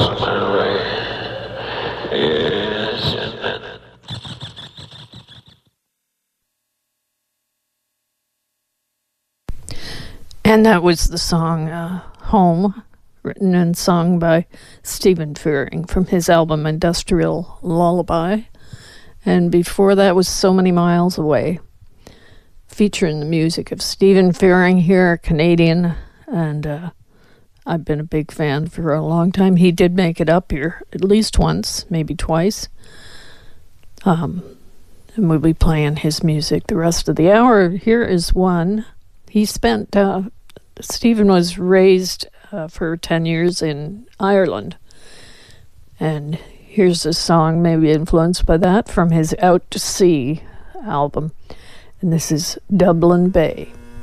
And that was the song Home, written and sung by Stephen Furring from his album Industrial Lullaby. And before that was So Many Miles Away, featuring the music of Stephen Furring here, a Canadian, and I've been a big fan for a long time. He did make it up here at least once, maybe twice. And we'll be playing his music the rest of the hour. Here is one. He spent, Stephen was raised for 10 years in Ireland. And here's a song maybe influenced by that from his Out to Sea album. And this is Dublin Bay.